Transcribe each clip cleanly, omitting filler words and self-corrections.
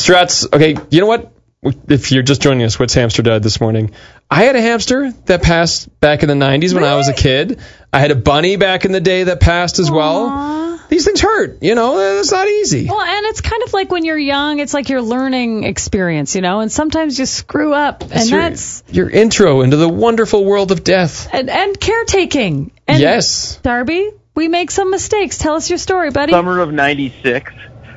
Struts, okay, you know what? If you're just joining us, What's Hamster died this morning. I had a hamster that passed back in the 90s when I was a kid. I had a bunny back in the day that passed as well. These things hurt, it's not easy. Well, and it's kind of like when you're young, it's like your learning experience, and sometimes you screw up. And that's your intro into the wonderful world of death. And caretaking. And yes. Darby, we make some mistakes. Tell us your story, buddy. Summer of 96,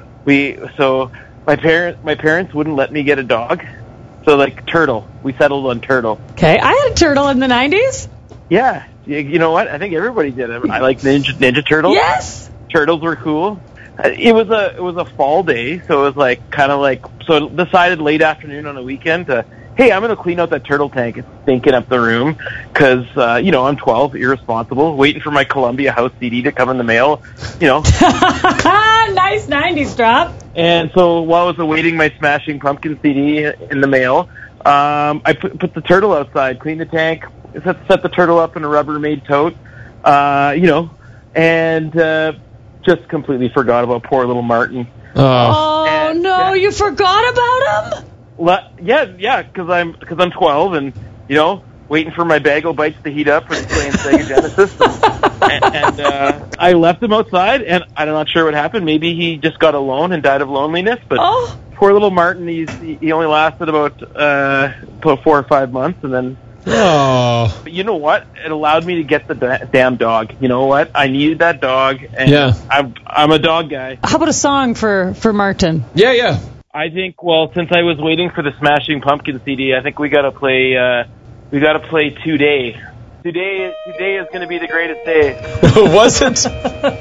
my parents wouldn't let me get a dog. So, turtle. We settled on turtle. Okay, I had a turtle in the 90s. Yeah. You know what? I think everybody did. I like Ninja Turtles. Yes! Turtles were cool. It was a fall day, so it was so decided late afternoon on a weekend to, hey, I'm going to clean out that turtle tank. It's stinking up the room because, I'm 12, irresponsible, waiting for my Columbia House CD to come in the mail, Nice 90s drop. And so while I was awaiting my Smashing Pumpkins CD in the mail, I put the turtle outside, cleaned the tank, set the turtle up in a Rubbermaid tote, and just completely forgot about poor little Martin. You forgot about him? Yeah, because I'm 12 and waiting for my Bagel Bites to heat up and playing Sega Genesis, and I left him outside, and I'm not sure what happened. Maybe he just got alone and died of loneliness. But poor little Martin, he only lasted about 4 or 5 months, and then. Oh. But you know what? It allowed me to get the damn dog. You know what? I needed that dog, and I'm a dog guy. How about a song for Martin? Yeah. I think, since I was waiting for the Smashing Pumpkins CD, I think we gotta play Today. Today is going to be the greatest day. Was it?